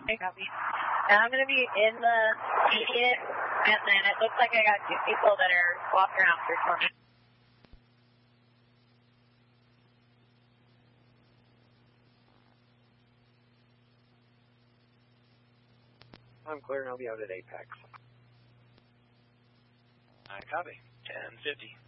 Okay, copy. And I'm going to be in the immediate, and then it looks like I got 2 people that are walking around for me. I'm clear and I'll be out at Apex. I copy. 1050.